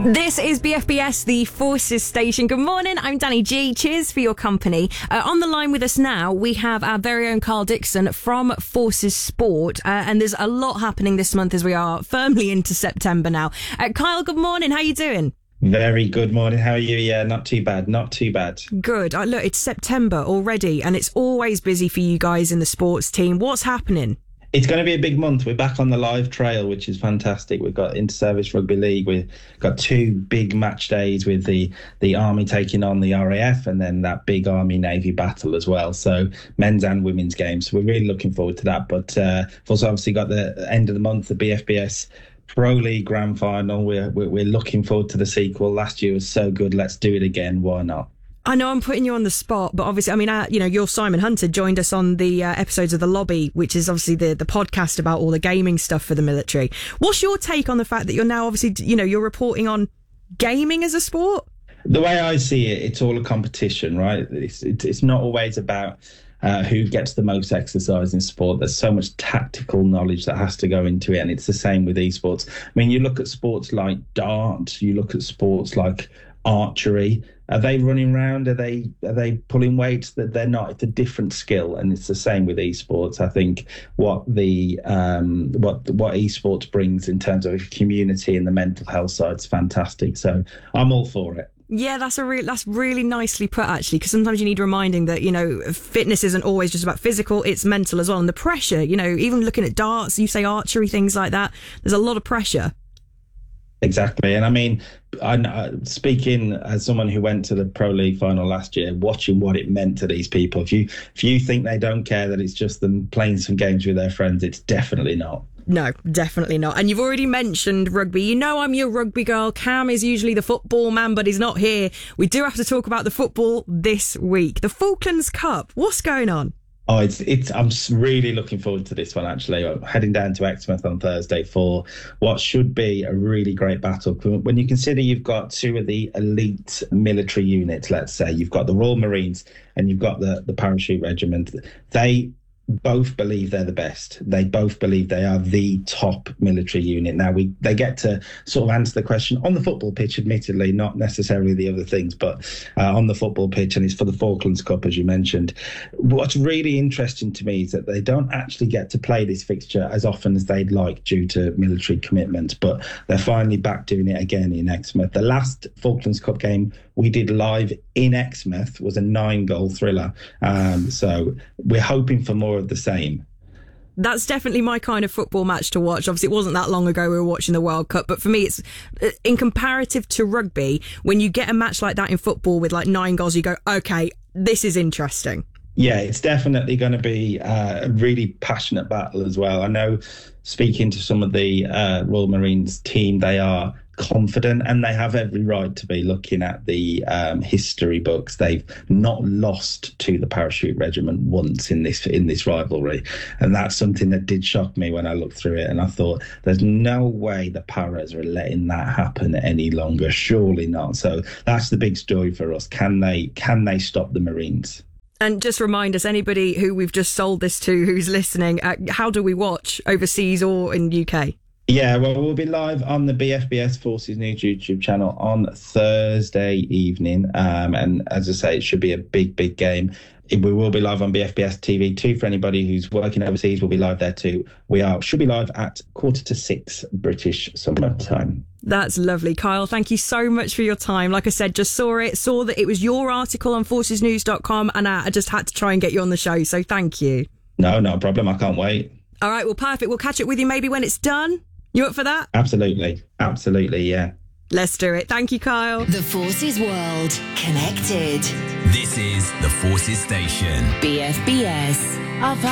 This is BFBS, the Forces Station. Good morning, I'm Danny G. Cheers for your company. On the line with us now, we have our very own Carl Dixon from Forces Sport. And there's a lot happening this month as we are firmly into September now. Kyle, good morning. How you doing? Very good morning. How are you? Yeah, not too bad. Not too bad. Good. Look, it's September already, and it's always busy for you guys in the sports team. What's happening? It's going to be a big month. We're back on the live trail, which is fantastic. We've got Inter-Service Rugby League. We've got two big match days with the Army taking on the RAF, and then that big Army-Navy battle as well. So men's and women's games. So we're really looking forward to that. But we've also obviously got the end of the month, the BFBS Pro League Grand Final. We're looking forward to the sequel. Last year was so good. Let's do it again. Why not? I know I'm putting you on the spot, but obviously, I mean, your Simon Hunter joined us on the episodes of The Lobby, which is obviously the podcast about all the gaming stuff for the military. What's your take on the fact that you're now obviously, you're reporting on gaming as a sport? The way I see it, it's all a competition, right? It's not always about who gets the most exercise in sport. There's so much tactical knowledge that has to go into it, and it's the same with esports. I mean, you look at sports like dart, you look at sports like archery. Are they running around? Are they pulling weights? That they're not. It's a different skill, and it's the same with esports. I think what esports brings in terms of community and the mental health side is fantastic. So I'm all for it. Yeah, that's really nicely put, actually, because sometimes you need reminding that, fitness isn't always just about physical, it's mental as well. And the pressure, even looking at darts, you say archery, things like that, there's a lot of pressure. Exactly. And I mean, speaking as someone who went to the Pro League final last year, watching what it meant to these people, if you think they don't care, that it's just them playing some games with their friends, it's definitely not. No, definitely not. And you've already mentioned rugby. I'm your rugby girl. Cam is usually the football man, but he's not here. We do have to talk about the football this week. The Falklands Cup. What's going on? Oh, I'm really looking forward to this one, actually. I'm heading down to Exmouth on Thursday for what should be a really great battle. When you consider you've got two of the elite military units, let's say, you've got the Royal Marines and you've got the Parachute Regiment. They both believe they're the best. They both believe they are the top military unit. Now, they get to sort of answer the question on the football pitch, admittedly, not necessarily the other things, but on the football pitch, and it's for the Falklands Cup, as you mentioned. What's really interesting to me is that they don't actually get to play this fixture as often as they'd like due to military commitments, but they're finally back doing it again in Exmouth. The last Falklands Cup game we did live in Exmouth was a 9-goal thriller. So we're hoping for more of the same. That's definitely my kind of football match to watch. Obviously, it wasn't that long ago we were watching the World Cup, but for me, it's in comparative to rugby, when you get a match like that in football with like 9 goals, you go, okay, this is interesting. Yeah, it's definitely going to be a really passionate battle as well. I know, speaking to some of the Royal Marines team, they are confident, and they have every right to be. Looking at the history books, they've not lost to the Parachute Regiment once in this rivalry, and that's something that did shock me when I looked through it, and I thought there's no way the Paras are letting that happen any longer. Surely not. So that's the big story for us. Can they stop the Marines? And just remind us, anybody who we've just sold this to who's listening, how do we watch overseas or in UK? Yeah, well, we'll be live on the BFBS Forces News YouTube channel on Thursday evening. And as I say, it should be a big, big game. We will be live on BFBS TV too. For anybody who's working overseas, we'll be live there too. Should be live at 5:45 British Summer Time. That's lovely. Kyle, thank you so much for your time. Like I said, just saw that it was your article on forcesnews.com, and I just had to try and get you on the show. So thank you. No, not a problem. I can't wait. All right, well, perfect. We'll catch up with you maybe when it's done. You up for that? Absolutely, yeah. Let's do it. Thank you, Kyle. The Forces World. Connected. This is the Forces Station. BFBS.